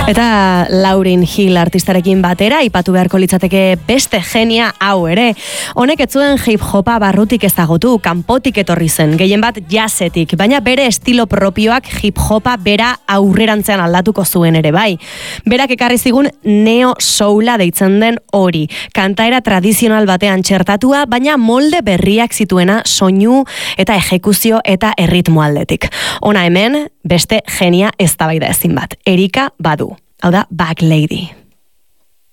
Eta Lauryn Hill artistarekin batera aipatu beharko litzateke beste genia hau ere. Honek ez zuen hip-hopa barrutik ezagutu, kanpotik etorri zen, gehien bat jazzetik, baina bere estilo propioak hip-hopa bera aurrerantzean aldatuko zuen ere bai. Berak ekarri zigun neo-soula deitzen den hori, kantaera tradizional batean txertatua, baina molde berriak zituena soinu eta ejekuzio eta erritmo aldetik. Ona hemen, beste genia eztabaida ezin bat, Erika Badu. Hau da, Bag Lady.